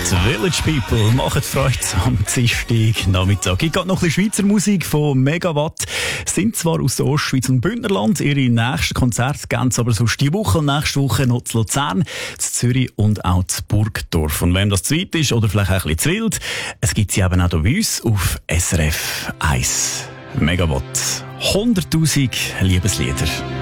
Village People machen Freude am Dienstag Nachmittag. Ich gehe noch ein bisschen Schweizer Musik von Megawatt. Sind zwar aus der Ostschweiz und Bündnerland, ihre nächsten Konzerte geben aber sonst die Woche und nächste Woche noch zu Luzern, zu Zürich und auch zu Burgdorf. Und wem das zu weit ist oder vielleicht auch ein bisschen zu wild, es gibt sie eben auch hier bei uns auf SRF 1. Megawatt. 100'000 Liebeslieder.